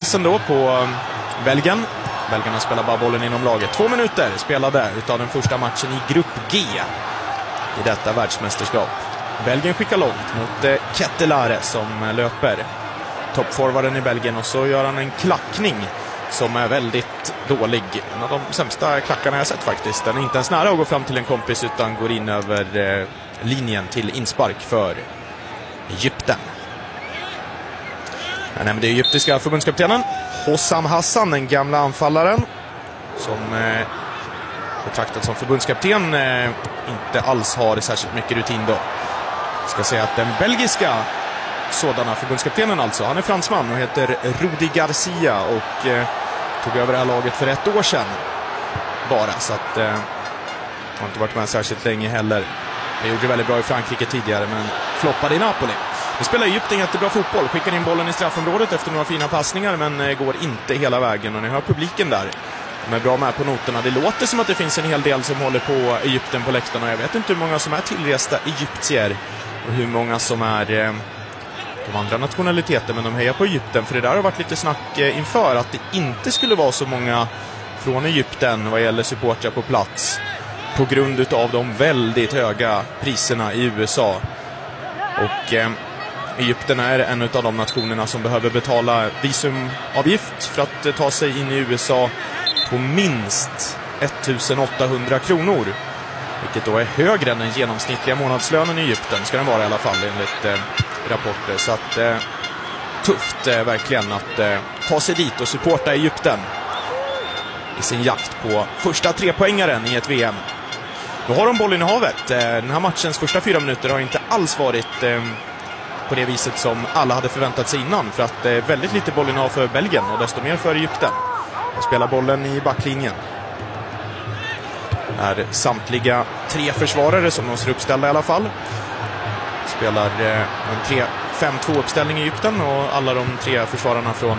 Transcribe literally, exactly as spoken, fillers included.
pressen då på Belgien. Belgarna spelar bara bollen inom laget. Två minuter spelade utav den första matchen i grupp G i detta världsmästerskap. Belgien skickar långt mot eh, Kettelare som löper. Toppforwarden i Belgien, och så gör han en klackning som är väldigt dålig. En av de sämsta klackarna jag sett faktiskt. Den är inte ens nära att gå fram till en kompis utan går in över eh, linjen till inspark för Egypten. Jag nämnde egyptiska förbundskaptenen Hossam Hassan, den gamla anfallaren som eh, betraktad som förbundskapten eh, inte alls har särskilt mycket rutin då. Jag ska säga att den belgiska sådana förbundskaptenen alltså, han är fransman och heter Rudi Garcia och eh, tog över det här laget för ett år sedan bara, så att eh, har inte varit med särskilt länge heller. Det gjorde väldigt bra i Frankrike tidigare men floppade i Napoli. Nu spelar Egypten jättebra fotboll, skickar in bollen i straffområdet efter några fina passningar men eh, går inte hela vägen, och ni hör publiken där. De är bra med på noterna. Det låter som att det finns en hel del som håller på Egypten på läktarna. Jag vet inte hur många som är tillresta egyptier och hur många som är eh, de andra nationaliteter, men de hejar på Egypten, för det där har varit lite snack eh, inför att det inte skulle vara så många från Egypten vad gäller supportrar på plats på grund av de väldigt höga priserna i U S A. Och eh, Egypten är en av de nationerna som behöver betala visumavgift för att eh, ta sig in i U S A på minst ettusen åttahundra kronor, vilket då är högre än den genomsnittliga månadslönen i Egypten, ska den vara i alla fall enligt eh, rapporter. Så att eh, tufft eh, verkligen att eh, ta sig dit och supporta Egypten i sin jakt på första trepoängaren i ett V M. Då har de bollen i havet. Eh, den här matchens första fyra minuter har inte alls varit eh, på det viset som alla hade förväntat sig innan, för att eh, väldigt lite bollen har för Belgien och desto mer för Egypten. De spelar bollen i backlinjen. Är samtliga tre försvarare som de ser uppställda i alla fall. Spelar eh, en tre fem två uppställning i Egypten, och alla de tre försvararna från